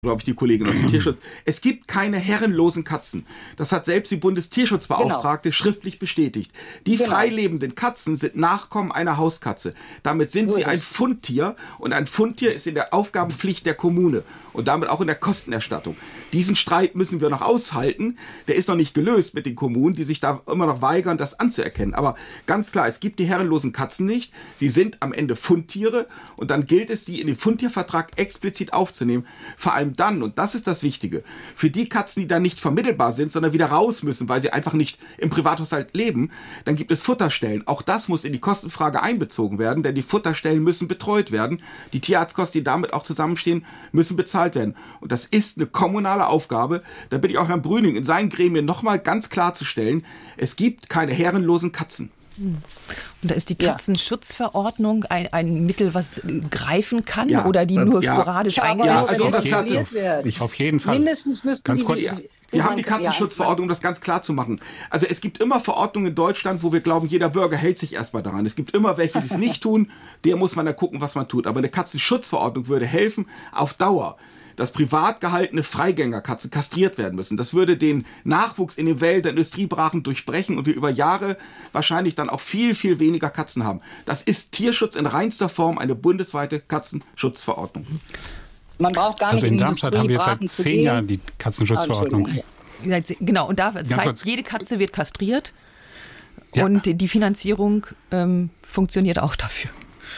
glaube ich, die Kollegin aus dem Tierschutz. Es gibt keine herrenlosen Katzen. Das hat selbst die Bundestierschutzbeauftragte schriftlich bestätigt. Die freilebenden Katzen sind Nachkommen einer Hauskatze. Damit sind sie ein Fundtier und ein Fundtier ist in der Aufgabenpflicht der Kommune und damit auch in der Kostenerstattung. Diesen Streit müssen wir noch aushalten. Der ist noch nicht gelöst mit den Kommunen, die sich da immer noch weigern, das anzuerkennen. Aber ganz klar, es gibt die herrenlosen Katzen nicht. Sie sind am Ende Fundtiere und dann gilt es, die in den Fundtiervertrag explizit aufzunehmen. Vor allem dann, und das ist das Wichtige, für die Katzen, die dann nicht vermittelbar sind, sondern wieder raus müssen, weil sie einfach nicht im Privathaushalt leben, dann gibt es Futterstellen. Auch das muss in die Kostenfrage einbezogen werden, denn die Futterstellen müssen betreut werden. Die Tierarztkosten, die damit auch zusammenstehen, müssen bezahlt werden. Und das ist eine kommunale Aufgabe. Da bitte ich auch Herrn Brüning in seinen Gremien nochmal ganz klarzustellen, es gibt keine herrenlosen Katzen. Und da ist die Katzenschutzverordnung ein Mittel, was greifen kann oder die nur sporadisch eingesetzt wird? Auf jeden Fall. Mindestens müssten ganz kurz. Wir haben die Katzenschutzverordnung, um das ganz klar zu machen. Also es gibt immer Verordnungen in Deutschland, wo wir glauben, jeder Bürger hält sich erstmal daran. Es gibt immer welche, die es nicht tun. Der muss man da gucken, was man tut. Aber eine Katzenschutzverordnung würde helfen, auf Dauer, dass privat gehaltene Freigängerkatzen kastriert werden müssen. Das würde den Nachwuchs in den Wäldern, Industriebrachen durchbrechen und wir über Jahre wahrscheinlich dann auch viel, viel weniger Katzen haben. Das ist Tierschutz in reinster Form, eine bundesweite Katzenschutzverordnung. Man braucht gar nicht in Darmstadt haben wir seit 10 Jahren die Katzenschutzverordnung. Genau, und das heißt, jede Katze wird kastriert und die Finanzierung funktioniert auch dafür.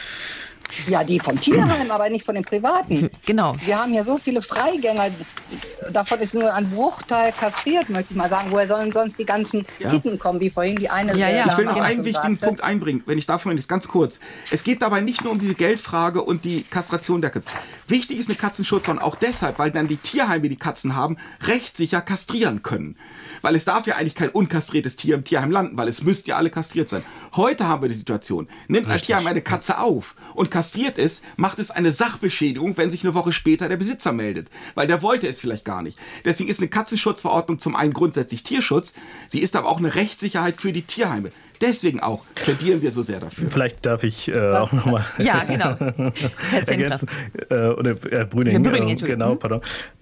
Ja, die vom Tierheim, aber nicht von den Privaten. Genau. Wir haben ja so viele Freigänger, davon ist nur ein Bruchteil kastriert, möchte ich mal sagen. Woher sollen sonst die ganzen Titten kommen, wie vorhin die eine... Ich will noch einen wichtigen Punkt einbringen, wenn ich davon ist, ganz kurz. Es geht dabei nicht nur um diese Geldfrage und die Kastration der Katzen. Wichtig ist eine Katzenschutzverordnung auch deshalb, weil dann die Tierheime, die Katzen haben, rechtssicher kastrieren können. Weil es darf ja eigentlich kein unkastriertes Tier im Tierheim landen, weil es müsste ja alle kastriert sein. Heute haben wir die Situation, nimmt ein Tierheim eine Katze auf und kastriert ist, macht es eine Sachbeschädigung, wenn sich eine Woche später der Besitzer meldet. Weil der wollte es vielleicht gar nicht. Deswegen ist eine Katzenschutzverordnung zum einen grundsätzlich Tierschutz, sie ist aber auch eine Rechtssicherheit für die Tierheime. Deswegen auch plädieren wir so sehr dafür. Vielleicht darf ich auch nochmal ergänzen. Oder Brüning, genau, pardon.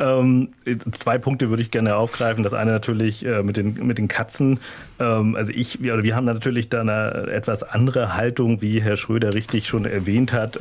2 Punkte würde ich gerne aufgreifen. Das eine natürlich mit den Katzen. Also wir haben da natürlich da eine etwas andere Haltung, wie Herr Schröder richtig schon erwähnt hat.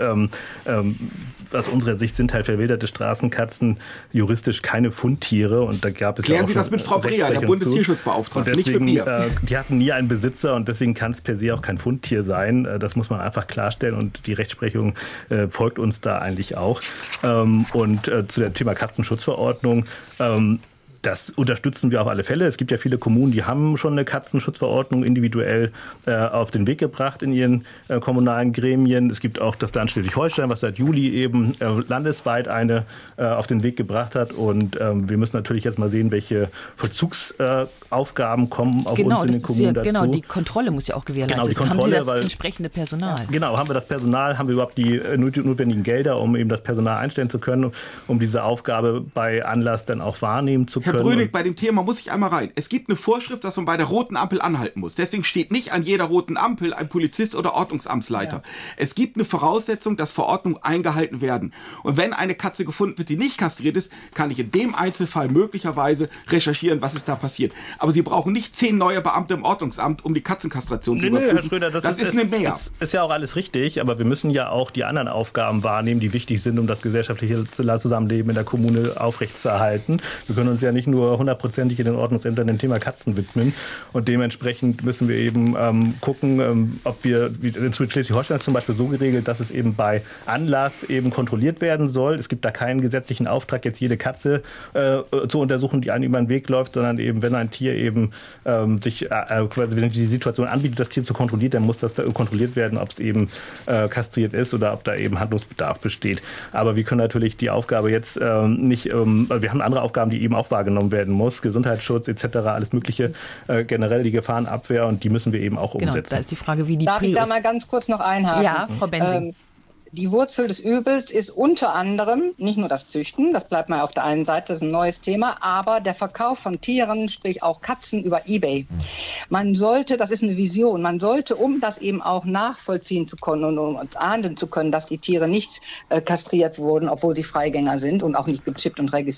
Aus unserer Sicht sind halt verwilderte Straßenkatzen juristisch keine Fundtiere. Und da gab es Klären Sie das mit Frau Breer, der Bundestierschutzbeauftragte, nicht mit mir. Die hatten nie einen Besitzer und deswegen kann es per se auch kein Fundtier sein. Das muss man einfach klarstellen und die Rechtsprechung folgt uns da eigentlich auch. Und zu dem Thema Katzenschutzverordnung, das unterstützen wir auf alle Fälle. Es gibt ja viele Kommunen, die haben schon eine Katzenschutzverordnung individuell auf den Weg gebracht in ihren kommunalen Gremien. Es gibt auch das Land Schleswig-Holstein, was seit Juli eben landesweit eine auf den Weg gebracht hat. Und wir müssen natürlich jetzt mal sehen, welche Vollzugsaufgaben kommen auf uns in den Kommunen dazu. Genau, die Kontrolle muss ja auch gewährleistet sein. Haben Sie das entsprechende Personal? Genau, haben wir das Personal, haben wir überhaupt die notwendigen Gelder, um eben das Personal einstellen zu können, um diese Aufgabe bei Anlass dann auch wahrnehmen zu können. Herr Brüning, bei dem Thema muss ich einmal rein. Es gibt eine Vorschrift, dass man bei der roten Ampel anhalten muss. Deswegen steht nicht an jeder roten Ampel ein Polizist oder Ordnungsamtsleiter. Ja. Es gibt eine Voraussetzung, dass Verordnungen eingehalten werden. Und wenn eine Katze gefunden wird, die nicht kastriert ist, kann ich in dem Einzelfall möglicherweise recherchieren, was ist da passiert. Aber Sie brauchen nicht 10 neue Beamte im Ordnungsamt, um die Katzenkastration zu überprüfen. Herr Schröder, das ist eine Mehr. Das ist ja auch alles richtig, aber wir müssen ja auch die anderen Aufgaben wahrnehmen, die wichtig sind, um das gesellschaftliche Zusammenleben in der Kommune aufrechtzuerhalten. Wir können uns ja nicht nur 100%ig in den Ordnungsämtern dem Thema Katzen widmen. Und dementsprechend müssen wir eben gucken, ob wir, wie in Schleswig-Holstein ist zum Beispiel so geregelt, dass es eben bei Anlass eben kontrolliert werden soll. Es gibt da keinen gesetzlichen Auftrag, jetzt jede Katze zu untersuchen, die einem über den Weg läuft, sondern eben, wenn ein Tier eben wenn die Situation anbietet, das Tier zu kontrollieren, dann muss das da kontrolliert werden, ob es eben kastriert ist oder ob da eben Handlungsbedarf besteht. Aber wir können natürlich die Aufgabe jetzt nicht, wir haben andere Aufgaben, die eben auch wahrgenommen werden muss, Gesundheitsschutz etc., alles Mögliche, generell die Gefahrenabwehr und die müssen wir eben auch umsetzen. Genau, da ist die Frage, wie die... Darf ich da mal ganz kurz noch einhaken? Ja, Frau Bensing. Die Wurzel des Übels ist unter anderem nicht nur das Züchten, das bleibt mal auf der einen Seite, das ist ein neues Thema, aber der Verkauf von Tieren, sprich auch Katzen über eBay. Man sollte, das ist eine Vision, man sollte, um das eben auch nachvollziehen zu können und um ahnden zu können, dass die Tiere nicht kastriert wurden, obwohl sie Freigänger sind und auch nicht gechippt und registriert,